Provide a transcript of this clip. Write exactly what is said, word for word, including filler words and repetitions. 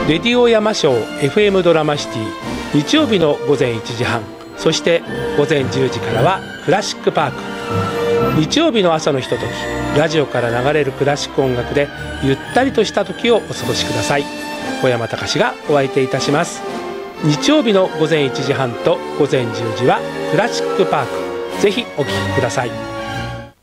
レディオ山椒 エフエム ドラマシティ、日曜日のごぜんいちじはん、そしてごぜんじゅうじからはクラシックパーク。日曜日の朝のひととき、ラジオから流れるクラシック音楽でゆったりとした時をお過ごしください。小山隆がお相手いたします。日曜日のごぜんいちじはんとごぜんじゅうじはクラシックパーク、ぜひお聴きください。